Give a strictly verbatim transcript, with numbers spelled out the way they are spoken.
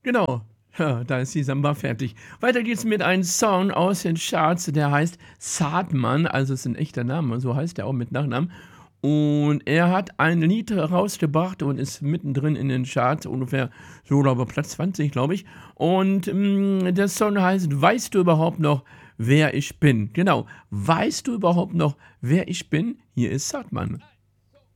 Genau. Ja, da ist die Samba fertig. Weiter geht's mit einem Song aus den Charts, der heißt Saatman, also ist 'n echter Name, so heißt er auch mit Nachnamen. Und er hat ein Lied rausgebracht und ist mittendrin in den Charts, ungefähr so, glaube Platz zwanzig, glaube ich. Und, hm, der Song heißt „Weißt du überhaupt noch, wer ich bin?“ Genau. Weißt du überhaupt noch, wer ich bin? Hier ist Saatman.